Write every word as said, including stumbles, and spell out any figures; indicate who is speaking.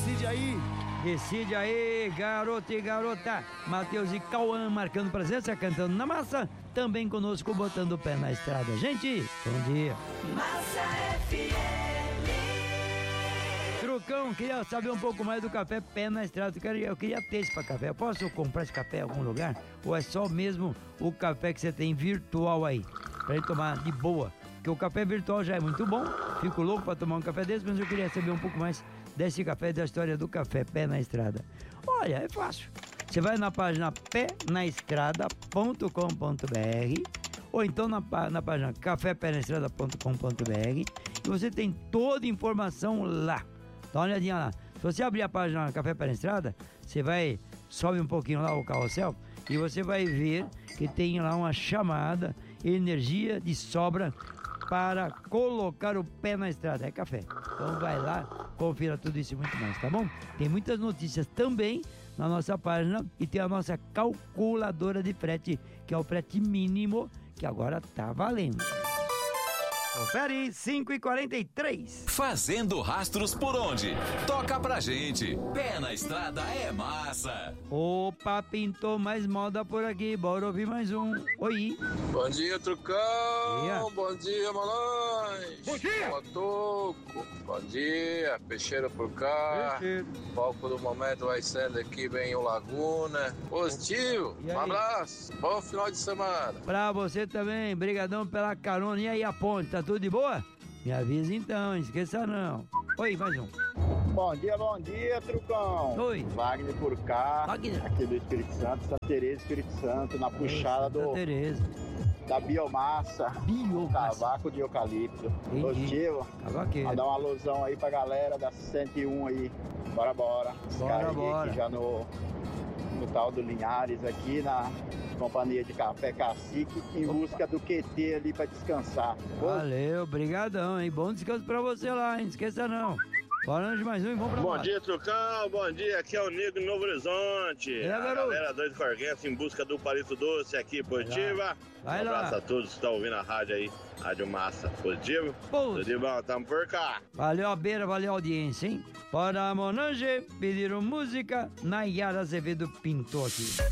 Speaker 1: decide aí.
Speaker 2: Decide aí, garoto e garota. Matheus e Cauã marcando presença, cantando na massa. Também conosco, botando o pé na estrada. Gente, bom dia.
Speaker 3: Massa F M.
Speaker 2: Trucão, queria saber um pouco mais do café Pé na Estrada. Eu queria, eu queria ter esse pra café. Eu posso comprar esse café em algum lugar? Ou é só mesmo o café que você tem virtual aí? Pra ele tomar de boa. Porque o café virtual já é muito bom. Fico louco pra tomar um café desse, mas eu queria saber um pouco mais desse café, da história do café Pé na Estrada. Olha, é fácil. Você vai na página pé na estrada ponto com ponto b r ou então na, na página café pé na estrada ponto com ponto b r e você tem toda a informação lá. Dá uma olhadinha lá. Se você abrir a página Café Pé na Estrada, você vai, sobe um pouquinho lá o carrossel e você vai ver que tem lá uma chamada energia de sobra para colocar o pé na estrada. É café. Então vai lá, confira tudo isso e muito mais, tá bom? Tem muitas notícias também na nossa página e tem a nossa calculadora de frete, que é o frete mínimo, que agora tá valendo. Confere, cinco e quarenta e três.
Speaker 4: Fazendo rastros por onde? Toca pra gente. Pé na Estrada é massa.
Speaker 2: Opa, pintou mais moda por aqui. Bora ouvir mais um. Oi.
Speaker 5: Bom dia, Trucão.
Speaker 2: Dia.
Speaker 5: Bom dia, Malães.
Speaker 2: Bom dia.
Speaker 5: Motoco. Bom dia, Peixeiro por cá.
Speaker 2: Peixeiro.
Speaker 5: Palco do momento vai sendo aqui, vem o Laguna. Positivo.
Speaker 2: E aí?
Speaker 5: Um abraço. Bom final de semana.
Speaker 2: Pra você também. Brigadão pela carona. E aí a ponte, tá tudo de boa? Me avisa então, não esqueça não. Oi, mais um.
Speaker 6: Bom dia, bom dia, Trucão.
Speaker 2: Oi.
Speaker 6: Wagner por cá,
Speaker 2: Wagner.
Speaker 6: aqui do Espírito Santo, Santa Teresa, Espírito Santo, na puxada
Speaker 2: Santa
Speaker 6: do,
Speaker 2: Teresa.
Speaker 6: da biomassa,
Speaker 2: Biomassa.
Speaker 6: cavaco de eucalipto.
Speaker 2: Entendi.
Speaker 6: Positivo.
Speaker 2: Cavaqueiro.
Speaker 6: Mandar uma alusão aí pra galera da cento e um aí. Bora, bora. Descarreguei
Speaker 2: bora.
Speaker 6: aqui já no, no tal do Linhares, aqui na companhia de café Cacique, em busca do Q T ali pra descansar.
Speaker 2: Valeu, brigadão, hein? Bom descanso pra você lá, hein? Não esqueça não. Bora de mais um e vamos pra
Speaker 7: Bom
Speaker 2: mais.
Speaker 7: dia, Trucão. Bom dia. Aqui é o Nego de Novo Horizonte.
Speaker 2: É,
Speaker 7: a
Speaker 2: garoto.
Speaker 7: galera doida Corguense em busca do palito doce aqui, positiva.
Speaker 2: Vai
Speaker 7: um
Speaker 2: lá.
Speaker 7: abraço a todos que estão ouvindo a rádio aí. Rádio Massa, positivo.
Speaker 2: Pô.
Speaker 7: Tudo de bom, tamo por cá.
Speaker 2: Valeu a beira, valeu a audiência, hein? Para a Monange, pediram música, Nayara Azevedo pintou aqui.